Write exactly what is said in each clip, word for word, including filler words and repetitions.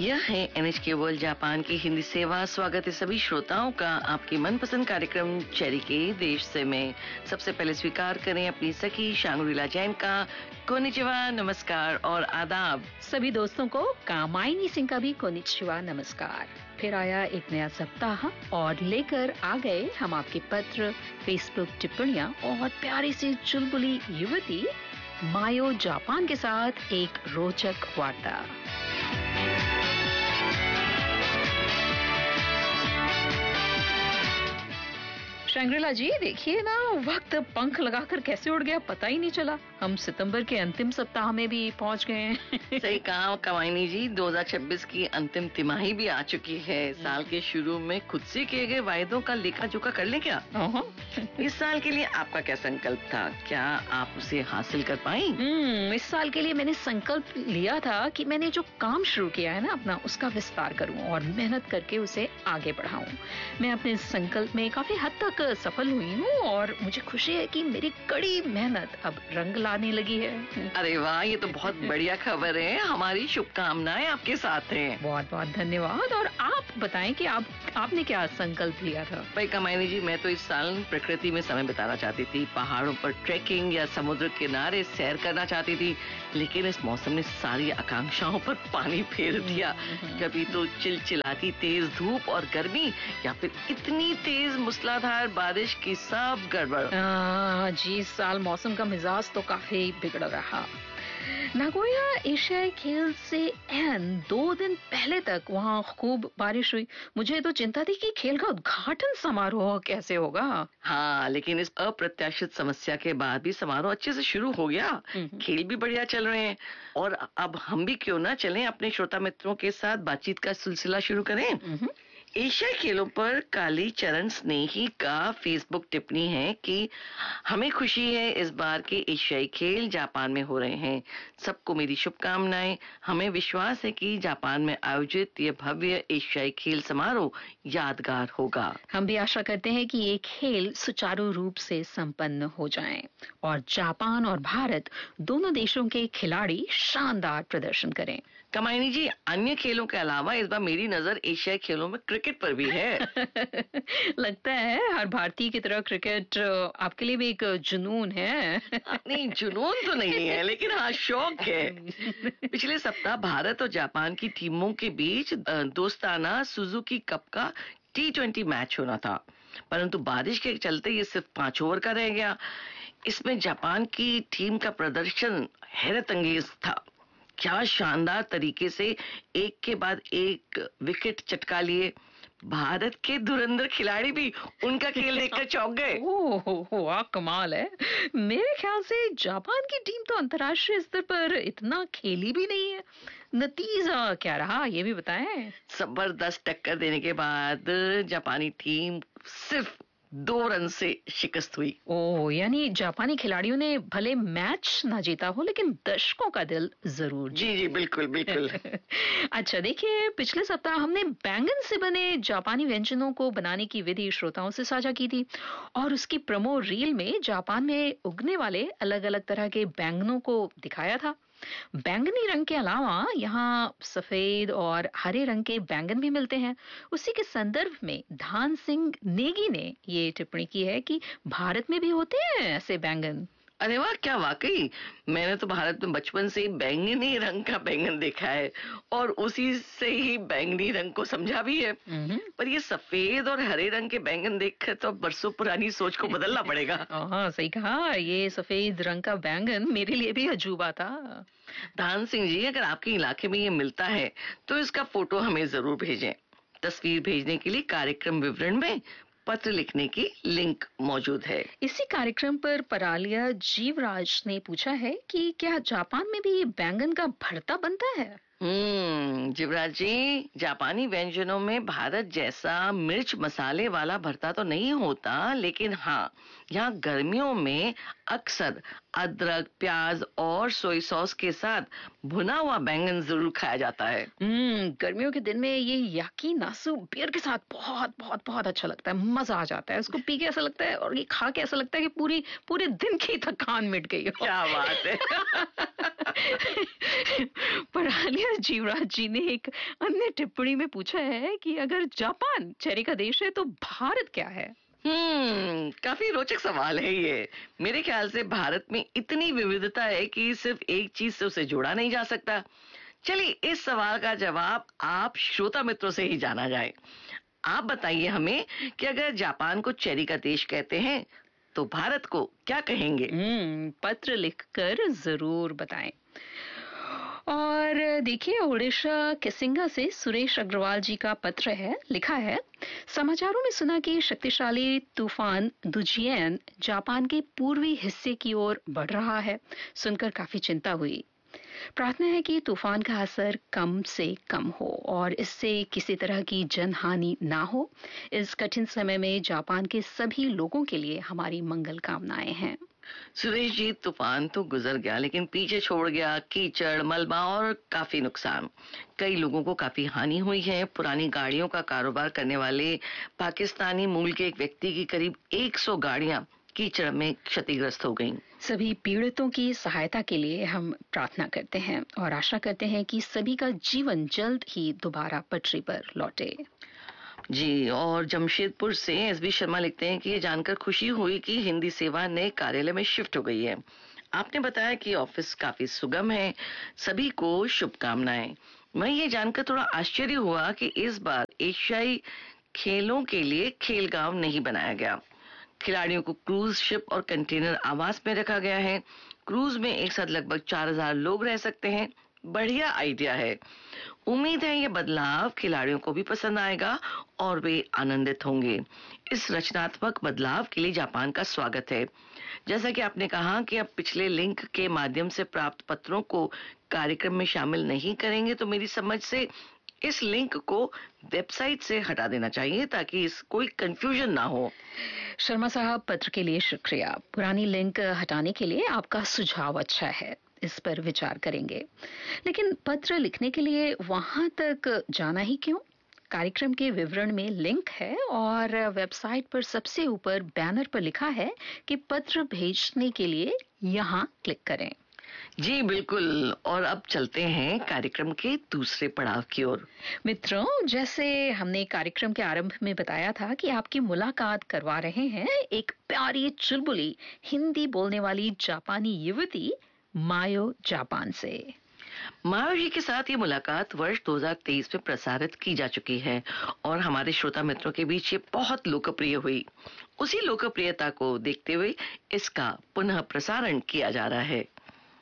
यह है NHK world Japan की हिंदी सेवा। स्वागत है सभी श्रोताओं का आपके मनपसंद कार्यक्रम चेरी के देश से। में सबसे पहले स्वीकार करें अपनी सखी शांग्रीला जैन का कोनिचिवा, नमस्कार और आदाब। सभी दोस्तों को कामायनी सिंह का भी कोनिचिवा, नमस्कार। फिर आया एक नया सप्ताह और लेकर आ गए हम आपके पत्र, फेसबुक टिप्पणियां और प्यारी सी चुलबुली युवती मायो जापान के साथ एक रोचक वार्ता। शांग्रीला जी, देखिए ना, वक्त पंख लगाकर कैसे उड़ गया पता ही नहीं चला। हम सितंबर के अंतिम सप्ताह में भी पहुंच गए हैं। सही कहा कमाइनी जी, दो हज़ार छब्बीस की अंतिम तिमाही भी आ चुकी है। साल के शुरू में खुद से किए गए वायदों का लेखा जोखा कर ले क्या? इस साल के लिए आपका क्या संकल्प था? क्या आप उसे हासिल कर पाई? हम्म इस साल के लिए मैंने संकल्प लिया था कि मैंने जो काम शुरू किया है ना अपना, उसका विस्तार करूं और मेहनत करके उसे आगे बढ़ाऊं। मैं अपने संकल्प में काफी हद तक सफल हुई हूँ और मुझे खुशी है कि मेरी कड़ी मेहनत अब रंग लाने लगी है। अरे वाह, ये तो बहुत बढ़िया खबर है। हमारी शुभकामनाएं आपके साथ हैं। बहुत बहुत धन्यवाद। और आप बताएं कि आप आपने क्या संकल्प लिया था? भाई कमाइनी जी, मैं तो इस साल प्रकृति में समय बिताना चाहती थी। पहाड़ों पर ट्रैकिंग या समुद्र किनारे सैर करना चाहती थी, लेकिन इस मौसम ने सारी आकांक्षाओं पर पानी फेर दिया। कभी तो चिलचिलाती तेज धूप और गर्मी, या फिर इतनी तेज मूसलाधार बारिश की सब गड़बड़। जी, इस साल मौसम का मिजाज तो काफी बिगड़ रहा। नागोया एशियाई खेल से एन दो दिन पहले तक वहाँ खूब बारिश हुई। मुझे तो चिंता थी कि खेल का उद्घाटन समारोह कैसे होगा। हाँ, लेकिन इस अप्रत्याशित समस्या के बाद भी समारोह अच्छे से शुरू हो गया। खेल भी बढ़िया चल रहे हैं और अब हम भी क्यों ना चलें, अपने श्रोता मित्रों के साथ बातचीत का सिलसिला शुरू करें। एशियाई खेलों पर काली चरण स्नेही का फेसबुक टिप्पणी है कि हमें खुशी है इस बार के एशियाई खेल जापान में हो रहे हैं। सबको मेरी शुभकामनाएं। हमें विश्वास है कि जापान में आयोजित यह भव्य एशियाई खेल समारोह यादगार होगा। हम भी आशा करते हैं कि ये खेल सुचारू रूप से संपन्न हो जाएं और जापान और भारत दोनों देशों के खिलाड़ी शानदार प्रदर्शन करें। कमाइनी जी, अन्य खेलों के अलावा इस बार मेरी नजर एशियाई खेलों में क्रिकेट पर भी है। लगता है हर भारतीय की तरह क्रिकेट आपके लिए भी एक जुनून है। नहीं, जुनून तो नहीं है, लेकिन हाँ शौक है। पिछले सप्ताह भारत और जापान की टीमों के बीच दोस्ताना सुजुकी कप का टी ट्वेंटी मैच होना था, परंतु बारिश के चलते ये सिर्फ पांच ओवर का रह गया। इसमें जापान की टीम का प्रदर्शन हैरत अंगेज था। क्या शानदार तरीके से एक के बाद एक विकेट चटका लिए। भारत के धुरंधर खिलाड़ी भी उनका खेल देखकर चौंक गए। ओह, वाह, कमाल है। मेरे ख्याल से जापान की टीम तो अंतर्राष्ट्रीय स्तर पर इतना खेली भी नहीं है। नतीजा क्या रहा, ये भी बताएं। जबरदस्त टक्कर देने के बाद जापानी टीम सिर्फ दो रन से शिकस्त हुई। ओह, यानी जापानी खिलाड़ियों ने भले मैच ना जीता हो, लेकिन दर्शकों का दिल जरूर। जी जी, बिल्कुल बिल्कुल। अच्छा, देखिए, पिछले सप्ताह हमने बैंगन से बने जापानी व्यंजनों को बनाने की विधि श्रोताओं से साझा की थी और उसकी प्रोमो रील में जापान में उगने वाले अलग अलग तरह के बैंगनों को दिखाया था। बैंगनी रंग के अलावा यहाँ सफेद और हरे रंग के बैंगन भी मिलते हैं। उसी के संदर्भ में धान सिंह नेगी ने ये टिप्पणी की है कि भारत में भी होते हैं ऐसे बैंगन। अरे वाह, क्या वाकई! मैंने तो भारत में बचपन से ही बैंगनी रंग का बैंगन देखा है और उसी से ही बैंगनी रंग को समझा भी है। पर ये सफेद और हरे रंग के बैंगन देखकर तो बरसों पुरानी सोच को बदलना पड़ेगा। हाँ, सही कहा। ये सफेद रंग का बैंगन मेरे लिए भी अजूबा था। धान सिंह जी, अगर आपके इलाके में ये मिलता है तो इसका फोटो हमें जरूर भेजें। तस्वीर भेजने के लिए कार्यक्रम विवरण में पत्र लिखने की लिंक मौजूद है। इसी कार्यक्रम पर परालिया जीवराज ने पूछा है कि क्या जापान में भी बैंगन का भरता बनता है? हम्म जीवराज जी, जापानी व्यंजनों में भारत जैसा मिर्च मसाले वाला भरता तो नहीं होता, लेकिन हाँ, यहाँ गर्मियों में अक्सर अदरक, प्याज और सोया सॉस के साथ भुना हुआ बैंगन जरूर खाया जाता है। हम्म गर्मियों के दिन में ये याकी नासु बियर के साथ बहुत बहुत बहुत अच्छा लगता है। मजा आ जाता है। उसको पी के ऐसा लगता है और ये खा के ऐसा लगता है कि पूरी पूरे दिन की थकान मिट गई हो। क्या बात है। परालिया जीवराज जी ने एक अन्य टिप्पणी में पूछा है कि अगर जापान चेरी का देश है तो भारत क्या है? हम्म काफी रोचक सवाल है ये। मेरे ख्याल से भारत में इतनी विविधता है कि सिर्फ एक चीज से उसे जोड़ा नहीं जा सकता। चलिए इस सवाल का जवाब आप श्रोता मित्रों से ही जाना जाए। आप बताइए हमें कि अगर जापान को चेरी का देश कहते हैं तो भारत को क्या कहेंगे? हम्म पत्र लिखकर जरूर बताएं। और देखिए, उड़ीसा किसिंगा से सुरेश अग्रवाल जी का पत्र है, लिखा है, समाचारों में सुना कि शक्तिशाली तूफान दुजियन जापान के पूर्वी हिस्से की ओर बढ़ रहा है। सुनकर काफी चिंता हुई। प्रार्थना है कि तूफान का असर कम से कम हो और इससे किसी तरह की जनहानि ना हो। इस कठिन समय में जापान के सभी लोगों के लिए हमारी मंगल कामनाएं हैं। सुरेश जी, तूफान तो गुजर गया लेकिन पीछे छोड़ गया कीचड़, मलबा और काफी नुकसान। कई लोगों को काफी हानि हुई है। पुरानी गाड़ियों का कारोबार करने वाले पाकिस्तानी मूल के एक व्यक्ति की करीब सौ गाड़ियां कीचड़ में क्षतिग्रस्त हो गईं। सभी पीड़ितों की सहायता के लिए हम प्रार्थना करते हैं और आशा करते हैं कि सभी का जीवन जल्द ही दोबारा पटरी पर लौटे। जी, और जमशेदपुर से एस बी शर्मा लिखते हैं कि ये जानकर खुशी हुई कि हिंदी सेवा नए कार्यालय में शिफ्ट हो गई है। आपने बताया कि ऑफिस काफी सुगम है। सभी को शुभकामनाएं। मैं ये जानकर थोड़ा आश्चर्य हुआ कि इस बार एशियाई खेलों के लिए खेल गांव नहीं बनाया गया। खिलाड़ियों को क्रूज शिप और कंटेनर आवास में रखा गया है। क्रूज में एक साथ लगभग चार हजार लोग रह सकते हैं। बढ़िया आइडिया है। उम्मीद है ये बदलाव खिलाड़ियों को भी पसंद आएगा और वे आनंदित होंगे। इस रचनात्मक बदलाव के लिए जापान का स्वागत है। जैसा कि आपने कहा कि अब पिछले लिंक के माध्यम से प्राप्त पत्रों को कार्यक्रम में शामिल नहीं करेंगे, तो मेरी समझ से इस लिंक को वेबसाइट से हटा देना चाहिए ताकि इस कोई कंफ्यूजन ना हो। शर्मा साहब, पत्र के लिए शुक्रिया। पुरानी लिंक हटाने के लिए आपका सुझाव अच्छा है, इस पर विचार करेंगे। लेकिन पत्र लिखने के लिए वहां तक जाना ही क्यों? कार्यक्रम के विवरण में लिंक है और वेबसाइट पर सबसे ऊपर बैनर पर लिखा है कि पत्र भेजने के लिए यहाँ क्लिक करें। जी बिल्कुल। और अब चलते हैं कार्यक्रम के दूसरे पड़ाव की ओर। मित्रों, जैसे हमने कार्यक्रम के आरंभ में बताया था कि आपकी मुलाकात करवा रहे हैं एक प्यारी चुलबुली हिंदी बोलने वाली जापानी युवती मायो जापान से। मायो जी के साथ ये मुलाकात वर्ष दो हज़ार तेईस में प्रसारित की जा चुकी है और हमारे श्रोता मित्रों के बीच ये बहुत लोकप्रिय हुई। उसी लोकप्रियता को देखते हुए इसका पुनः प्रसारण किया जा रहा है।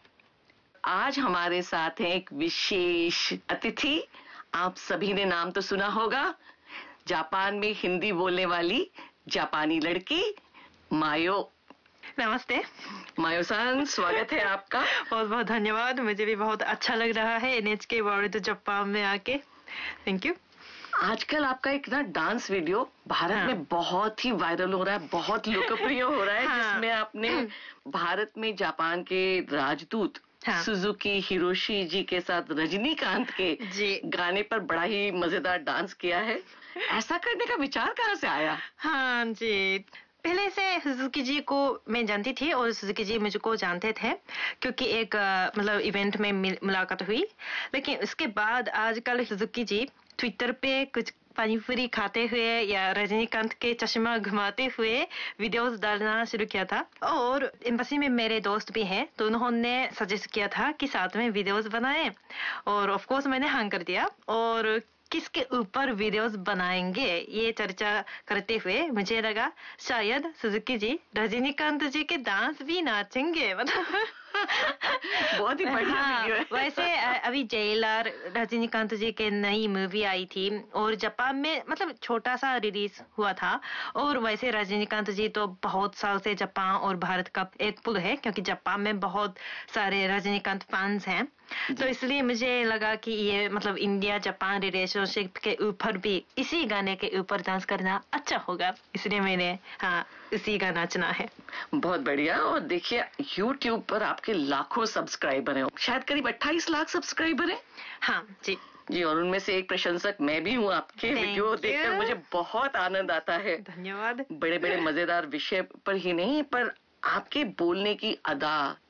आज हमारे साथ है एक विशेष अतिथि। आप सभी ने नाम तो सुना होगा, जापान में हिंदी बोलने वाली जापानी लड़की मायो। नमस्ते मायो-सान, स्वागत है आपका। बहुत बहुत धन्यवाद। मुझे भी बहुत अच्छा लग रहा है एन एच के वर्ल्ड जापान में आके। Thank you. आजकल आपका एक ना डांस वीडियो भारत हाँ। में बहुत ही वायरल हो रहा है, बहुत लोकप्रिय हो रहा है। हाँ। जिसमें आपने भारत में जापान के राजदूत हाँ। सुजुकी हिरोशी जी के साथ रजनीकांत के जी। गाने पर बड़ा ही मजेदार डांस किया है। ऐसा करने का विचार कहाँ से आया? हाँ जी, पहले से सुजुकी जी को मैं जानती थी और सुजुकी जी मुझको जानते थे क्योंकि एक मतलब इवेंट में मुलाकात हुई। लेकिन उसके बाद आजकल सुजुकी जी ट्विटर पे कुछ पानी पूरी खाते हुए या रजनीकांत के चश्मा घुमाते हुए वीडियोस डालना शुरू किया था। और एम्बेसी में मेरे दोस्त भी हैं तो उन्होंने सजेस्ट किया था कि साथ में वीडियोस बनाएं और ऑफ कोर्स मैंने हाँ कर दिया। और किसके ऊपर वीडियोस बनाएंगे ये चर्चा करते हुए मुझे लगा शायद सुजुकी जी रजनीकांत जी के डांस भी नाचेंगे। मतलब बहुत ही बढ़िया हाँ, वीडियो है। वैसे अभी जेलर रजनीकांत जी के नई मूवी आई थी और जापान में मतलब छोटा सा रिलीज हुआ था। और वैसे रजनीकांत जी तो बहुत साल से जापान और भारत का एक पुल है क्योंकि जापान में बहुत सारे रजनीकांत फैंस हैं। तो इसलिए मुझे लगा कि ये मतलब इंडिया जापान रिलेशनशिप के ऊपर भी इसी गाने के ऊपर डांस करना अच्छा होगा, इसलिए मैंने हाँ इसी का नाचना है। बहुत बढ़िया। और देखिए यूट्यूब पर आपके लाखों सब्सक्राइबर हैं, शायद करीब अट्ठाईस लाख सब्सक्राइबर हैं। हाँ जी जी, और उनमें से एक प्रशंसक मैं भी हूँ। आपके वीडियो देखकर मुझे बहुत आनंद आता है। धन्यवाद। बड़े बड़े मजेदार विषय पर ही नहीं पर आपके बोलने की अदा,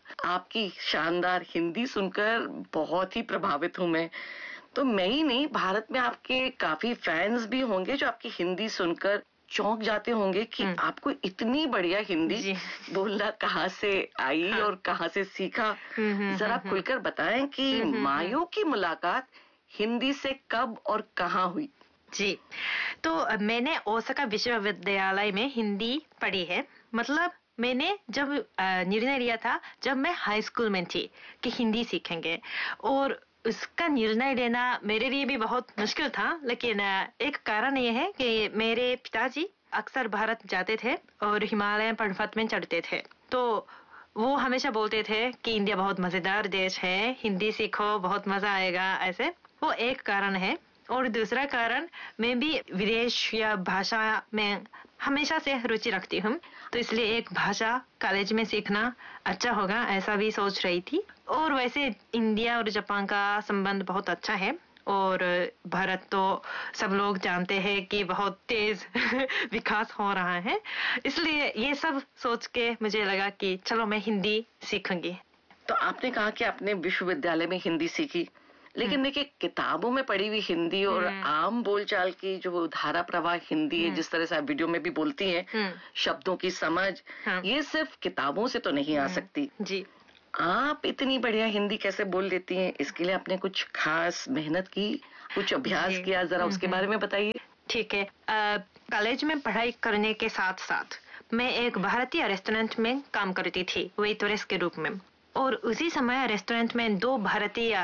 आपकी शानदार हिंदी सुनकर बहुत ही प्रभावित हूँ मैं। तो मैं ही नहीं, भारत में आपके काफी फैंस भी होंगे जो आपकी हिंदी सुनकर चौंक जाते होंगे कि आपको इतनी बढ़िया हिंदी बोलना कहाँ से आई हाँ। और कहाँ से सीखा। जरा खुलकर बताएं कि मायूं की मुलाकात हिंदी से कब और कहाँ हुई? जी, तो मैंने ओसाका विश्वविद्यालय में हिंदी पढ़ी है। मतलब मैंने जब निर्णय लिया था जब मैं हाई स्कूल में थी कि हिंदी सीखेंगे, और उसका निर्णय लेना मेरे लिए भी बहुत मुश्किल था। लेकिन एक कारण ये है कि मेरे पिताजी अक्सर भारत जाते थे और हिमालय पर्वत में चढ़ते थे, तो वो हमेशा बोलते थे कि इंडिया बहुत मजेदार देश है, हिंदी सीखो, बहुत मजा आएगा। ऐसे वो एक कारण है। और दूसरा कारण, मैं भी विदेश या भाषा में हमेशा से रुचि रखती हूँ, तो इसलिए एक भाषा कॉलेज में सीखना अच्छा होगा, ऐसा भी सोच रही थी। और वैसे इंडिया और जापान का संबंध बहुत अच्छा है, और भारत तो सब लोग जानते हैं कि बहुत तेज विकास हो रहा है, इसलिए ये सब सोच के मुझे लगा कि चलो मैं हिंदी सीखूंगी। तो आपने कहा कि आपने विश्वविद्यालय में हिंदी सीखी, लेकिन देखिए किताबों में पढ़ी हुई हिंदी और आम बोलचाल की जो धारा प्रवाह हिंदी है, जिस तरह से आप वीडियो में भी बोलती हैं, शब्दों की समझ, हाँ। ये सिर्फ किताबों से तो नहीं आ सकती जी। आप इतनी बढ़िया हिंदी कैसे बोल लेती हैं? इसके लिए आपने कुछ खास मेहनत की, कुछ अभ्यास किया? जरा उसके बारे में बताइए। ठीक है, कॉलेज में पढ़ाई करने के साथ साथ मैं एक भारतीय रेस्टोरेंट में काम करती थी, वेटरेस के रूप में। और उसी समय रेस्टोरेंट में दो भारतीय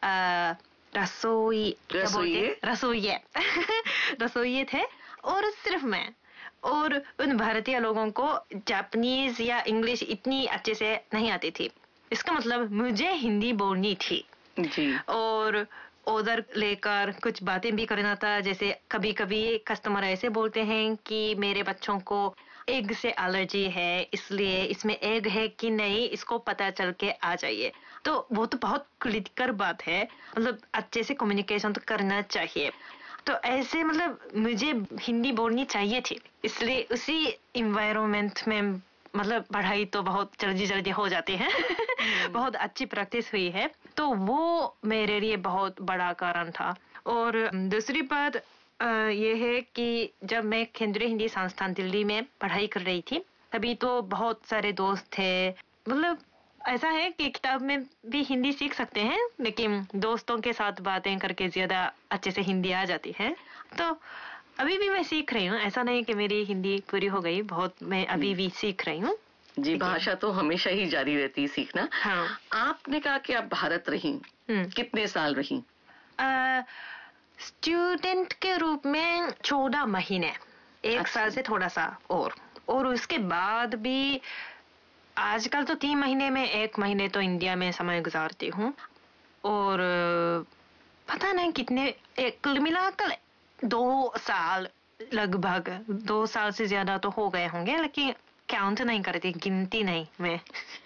रसोई रसोइये रसोइये रसोइये थे, और सिर्फ मैं। और उन भारतीय लोगों को जापानीज या इंग्लिश इतनी अच्छे से नहीं आती थी, इसका मतलब मुझे हिंदी बोलनी थी जी। और ऑर्डर लेकर कुछ बातें भी करना था, जैसे कभी कभी कस्टमर ऐसे बोलते हैं कि मेरे बच्चों को एग से एलर्जी है, इसलिए इसमें एग है कि नहीं इसको पता चल के आ जाइए। तो वो तो बहुत क्रिटिकल बात है, मतलब अच्छे से कम्युनिकेशन तो करना चाहिए। तो ऐसे मतलब मुझे हिंदी बोलनी चाहिए थी, इसलिए उसी इन्वायरमेंट में मतलब पढ़ाई तो बहुत जल्दी जल्दी हो जाती है बहुत अच्छी प्रैक्टिस हुई है, तो वो मेरे लिए बहुत बड़ा कारण था। और दूसरी बात ये है कि जब मैं केंद्रीय हिंदी संस्थान दिल्ली में पढ़ाई कर रही थी, तभी तो बहुत सारे दोस्त थे। मतलब ऐसा है कि किताब में भी हिंदी सीख सकते हैं, लेकिन दोस्तों के साथ बातें करके ज्यादा अच्छे से हिंदी आ जाती है। तो अभी भी मैं सीख रही हूँ, ऐसा नहीं कि मेरी हिंदी पूरी हो गई, बहुत मैं अभी भी सीख रही हूँ जी। भाषा तो हमेशा ही जारी रहती है सीखना। हाँ। आपने कहा कि आप भारत रही, कितने साल रही? आ, स्टूडेंट के रूप में चौदह महीने, एक अच्छा। साल से थोड़ा सा और और उसके बाद भी आजकल तो तीन महीने में एक महीने तो इंडिया में समय गुजारती हूँ। और पता नहीं कितने, कुल मिलाकर दो साल, लगभग दो साल से ज्यादा तो हो गए होंगे, लेकिन काउंट नहीं करती, गिनती नहीं मैं।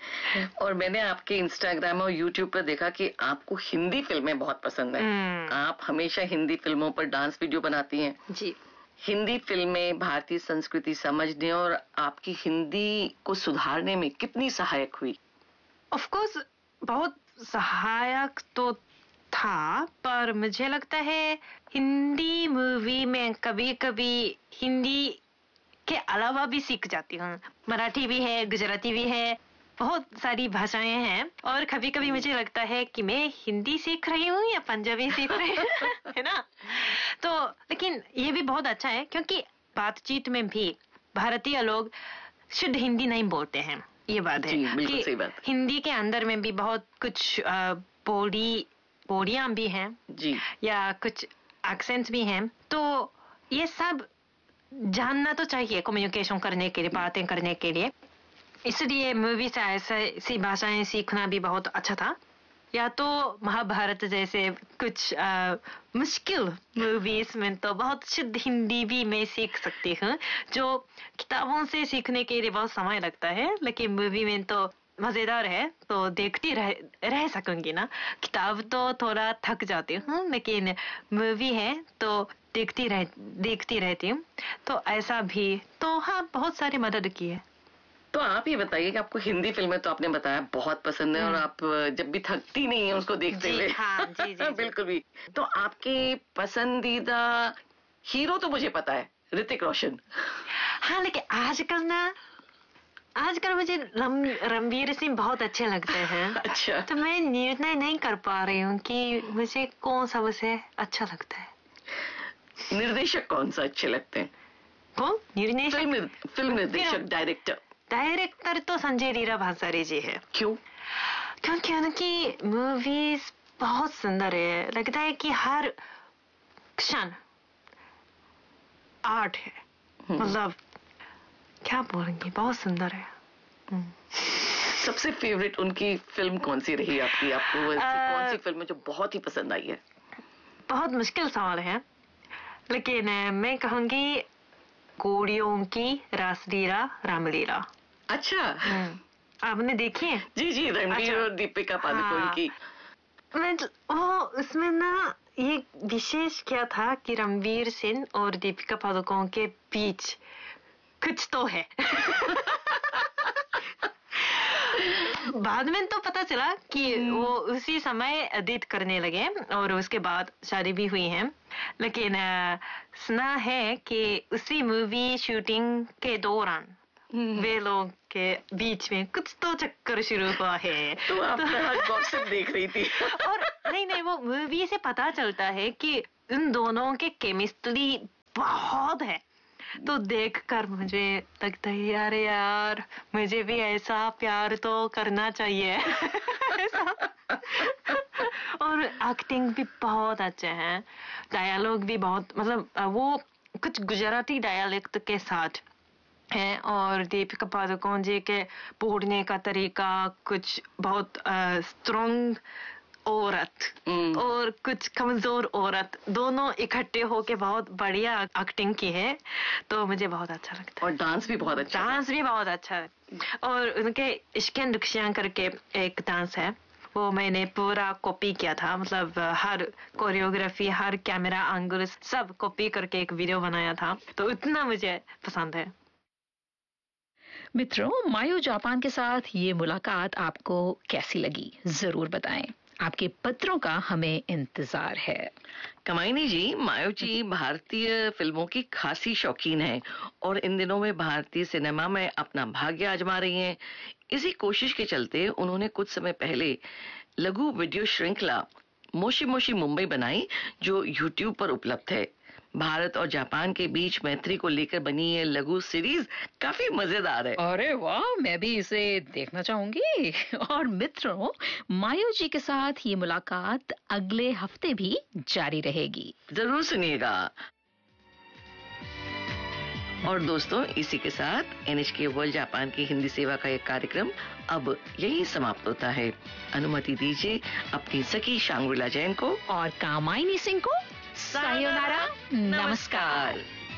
और मैंने आपके इंस्टाग्राम और यूट्यूब पर देखा कि आपको हिंदी फिल्में बहुत पसंद है। आप हमेशा हिंदी फिल्मों पर डांस वीडियो बनाती हैं जी। हिंदी फिल्में भारतीय संस्कृति समझने और आपकी हिंदी को सुधारने में कितनी सहायक हुई? ऑफ कोर्स बहुत सहायक तो था, पर मुझे लगता है हिंदी मूवी में कभी कभी हिंदी के अलावा भी सीख जाती हूँ। मराठी भी है, गुजराती भी है, बहुत सारी भाषाएं हैं, और कभी कभी मुझे लगता है कि मैं हिंदी सीख रही हूँ या पंजाबी सीख रही हूँ है ना। तो लेकिन ये भी बहुत अच्छा है, क्योंकि बातचीत में भी भारतीय लोग शुद्ध हिंदी नहीं बोलते हैं, ये बात है कि सही बात। हिंदी के अंदर में भी बहुत कुछ बोली बोलियां भी हैं जी, या कुछ एक्सेंट्स भी हैं, तो ये सब जानना तो चाहिए कम्युनिकेशन करने के लिए, बातें करने के लिए। इसलिए मूवी से ऐसी भाषाएं सीखना भी बहुत अच्छा था। या तो महाभारत जैसे कुछ आ, मुश्किल मूवीज में तो बहुत शुद्ध हिंदी भी मैं सीख सकती हूँ, जो किताबों से सीखने के लिए बहुत समय लगता है, लेकिन मूवी में तो मजेदार है, तो देखती रह रह सकूंगी ना। किताब तो थोड़ा थक जाती हूँ, लेकिन मूवी है तो देखती रह देखती रहती हूँ। तो ऐसा भी तो हाँ, बहुत सारी मदद की है। तो आप ये बताइए कि आपको हिंदी फिल्में तो आपने बताया बहुत पसंद है और आप जब भी थकती नहीं है उसको देखते हुए। हाँ, जी, जी, बिल्कुल भी। तो आपके पसंदीदा हीरो तो मुझे पता है ऋतिक रोशन। हाँ, लेकिन आजकल ना आजकल मुझे रणवीर सिंह बहुत अच्छे लगते हैं। अच्छा। तो मैं निर्णय नहीं कर पा रही हूँ कि मुझे कौन सा मुझे अच्छा लगता है। निर्देशक कौन सा अच्छे लगते हैं? कौन निर्देशक? फिल्म फिल्म निर्देशक, डायरेक्टर। डायरेक्टर तो संजय लीला भंसाली जी है। क्यों? क्योंकि उनकी मूवीज बहुत सुंदर है। लगता है कि हर क्षण आर्ट है। मतलब क्या बोलेंगे, बहुत सुंदर है। सबसे फेवरेट उनकी फिल्म कौन सी रही आपकी? आपको कौन सी फिल्म जो बहुत ही पसंद आई है? बहुत मुश्किल सवाल है, लेकिन मैं कहूंगी कोड़ियों की रासलीला रामलीला। अच्छा, आपने देखी है? जी जी, रणवीर और दीपिका पादुकोण की। मैं वो उसमें ना ये विशेष क्या था कि रणवीर सिंह और दीपिका पादुकोण के बीच कुछ तो है। बाद में तो पता चला कि वो उसी समय डेट करने लगे और उसके बाद शादी भी हुई है। लेकिन सुना है कि उसी मूवी शूटिंग के दौरान वे लोग के बीच में कुछ तो चक्कर शुरू हुआ है। तो आप गॉसिप देख रही थी? और नहीं नहीं, वो मूवी से पता चलता है कि उन दोनों के केमिस्ट्री बहुत है। तो देखकर मुझे लगता है यार यार मुझे भी ऐसा प्यार तो करना चाहिए। और एक्टिंग भी बहुत अच्छे हैं, डायलॉग भी बहुत, मतलब वो कुछ गुजराती डायलेक्ट के साथ है। और दीपिका पादुकोण जी के बोलने का तरीका कुछ बहुत स्ट्रॉन्ग औरत और कुछ कमजोर औरत दोनों इकट्ठे होके बहुत बढ़िया एक्टिंग की है। तो मुझे बहुत अच्छा लगता है। और डांस भी बहुत अच्छा डांस भी बहुत अच्छा है। और उनके इश्क़ दुखियां करके एक डांस है, वो मैंने पूरा कॉपी किया था। मतलब हर कोरियोग्राफी, हर कैमरा एंगल सब कॉपी करके एक वीडियो बनाया था। तो इतना मुझे पसंद है। मित्रों, मायो जापान के साथ ये मुलाकात आपको कैसी लगी जरूर बताएं। आपके पत्रों का हमें इंतजार है। कमाइनी जी, मायो जी भारतीय फिल्मों की खासी शौकीन है और इन दिनों में भारतीय सिनेमा में अपना भाग्य आजमा रही हैं। इसी कोशिश के चलते उन्होंने कुछ समय पहले लघु वीडियो श्रृंखला मोशी मोशी मुंबई बनाई, जो यूट्यूब पर उपलब्ध है। भारत और जापान के बीच मैत्री को लेकर बनी ये लघु सीरीज काफी मजेदार है। अरे वाह, मैं भी इसे देखना चाहूंगी। और मित्रों, मायो जी के साथ ये मुलाकात अगले हफ्ते भी जारी रहेगी, जरूर सुनिएगा। और दोस्तों, इसी के साथ एनएचके वर्ल्ड जापान की हिंदी सेवा का एक कार्यक्रम अब यही समाप्त होता है। अनुमति दीजिए अपनी सखी शांग्रिला जैन को और कामायनी सिंह को सायोनारा, नमस्कार।